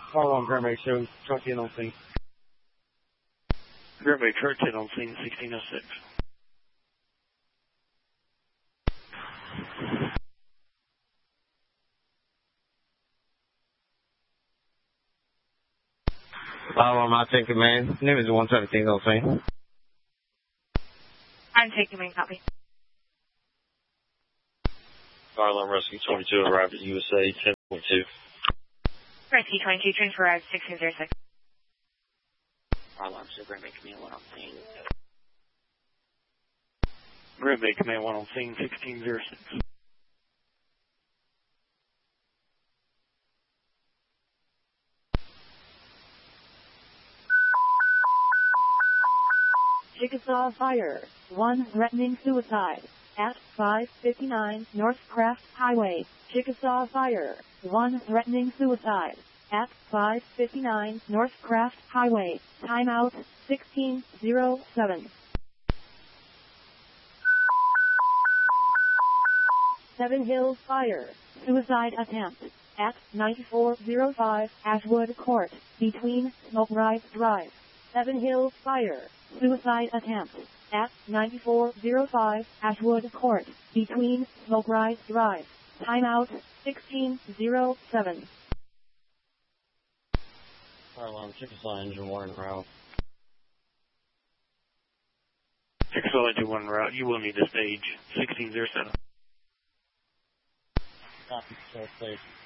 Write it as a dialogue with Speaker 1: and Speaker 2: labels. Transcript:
Speaker 1: Fire alarm, Grand Bay shows truck in on scene.
Speaker 2: Grand Bay truck in on scene 1606.
Speaker 1: Fire alarm, I take command. Name is 117 on scene.
Speaker 3: I'm taking main copy.
Speaker 2: Fire alarm rescue 22 arrived at USA 10.2.
Speaker 3: Rescue 22, transfer arrived 1606.
Speaker 4: Fire alarm, so Grand Bay Command 1 on scene.
Speaker 2: Grand Bay Command 1 on scene 1606.
Speaker 5: Chickasaw Fire, 1 threatening suicide, at 559 North Craft Highway. Chickasaw Fire, 1 threatening suicide, at 559 North Craft Highway. Timeout 1607. 7 Hills Fire, suicide attempt, at 9405 Ashwood Court, between Smoke Rise Drive. 7 Hills Fire, suicide attempt, at 9405 Ashwood Court, between Smoke Rise Drive. Timeout 1607.
Speaker 1: Fire alarm, Chickasaw engine 1 en route.
Speaker 2: Chickasaw engine 1 en route. You will need to stage 1607.
Speaker 1: Copy, so stage.